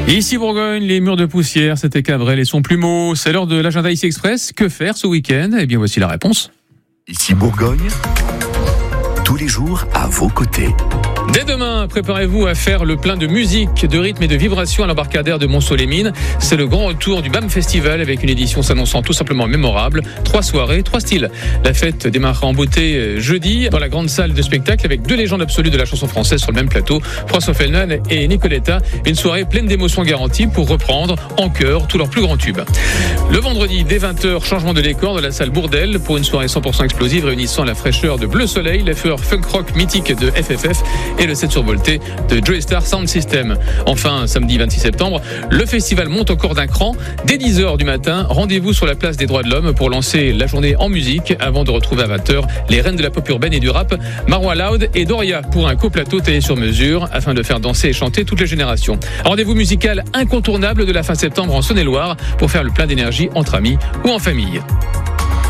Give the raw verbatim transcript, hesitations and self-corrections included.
Ici Bourgogne, les murs de poussière, c'était Cabrel et son plumeau. C'est l'heure de l'agenda Ici Express. Que faire ce week-end ? Eh bien, voici la réponse. Ici Bourgogne, tous les jours à vos côtés. Dès demain, préparez-vous à faire le plein de musique, de rythme et de vibrations à l'embarcadère de Montceau-les-Mines. C'est le grand retour du B A M Festival avec une édition s'annonçant tout simplement mémorable. Trois soirées, trois styles. La fête démarrera en beauté jeudi dans la grande salle de spectacle avec deux légendes absolues de la chanson française sur le même plateau, François Feldman et Nicoletta. Une soirée pleine d'émotions garanties pour reprendre en chœur tous leurs plus grands tubes. Le vendredi, dès vingt heures, changement de décor dans la salle Bourdelle pour une soirée cent pour cent explosive réunissant la fraîcheur de Bleu Soleil, la fureur funk rock mythique de F F F et le set survolté de Joey Star Sound System. Enfin, samedi vingt-six septembre, le festival monte encore d'un cran. Dès dix heures du matin, rendez-vous sur la place des droits de l'homme pour lancer la journée en musique avant de retrouver à vingt heures les reines de la pop urbaine et du rap, Marwa Loud et Doria pour un coplateau télé sur mesure afin de faire danser et chanter toutes les générations. Rendez-vous musical incontournable de la fin septembre en Saône-et-Loire pour faire le plein d'énergie entre amis ou en famille.